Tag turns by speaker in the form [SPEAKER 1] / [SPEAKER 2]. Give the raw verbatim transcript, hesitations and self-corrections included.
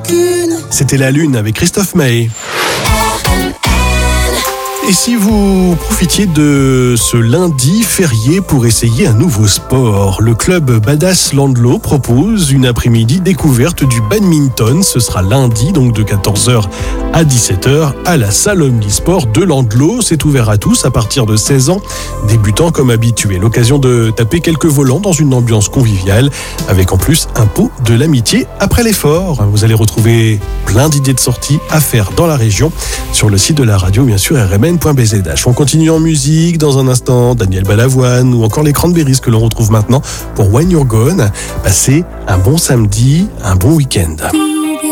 [SPEAKER 1] C'était La Lune avec Christophe Maé. Et si vous profitiez de ce lundi férié pour essayer un nouveau sport, le club Badass Landlo propose une après-midi découverte du badminton. Ce sera lundi, donc de quatorze heures à dix-sept heures, à la salle Omnisport de Landlo. C'est ouvert à tous à partir de seize ans, débutant comme habitué. L'occasion de taper quelques volants dans une ambiance conviviale, avec en plus un pot de l'amitié après l'effort. Vous allez retrouver plein d'idées de sorties à faire dans la région sur le site de la radio, bien sûr, r m n point b z h. On continue en musique, dans un instant, Daniel Balavoine ou encore les Cranberries que l'on retrouve maintenant pour When You're Gone. Passez un bon samedi, un bon week-end.